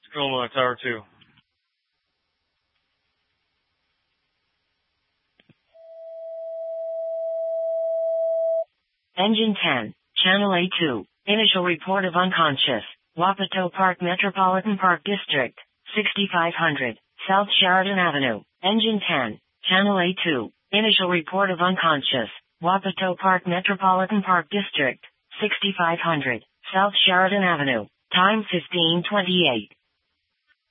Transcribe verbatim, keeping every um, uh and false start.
Tacoma, Tower two. Engine ten, Channel A two, initial report of unconscious, Wapato Park Metropolitan Park District, sixty-five hundred, South Sheridan Avenue. Engine ten, Channel A two, initial report of unconscious, Wapato Park Metropolitan Park District, sixty-five hundred, South Sheridan Avenue. Time fifteen twenty-eight.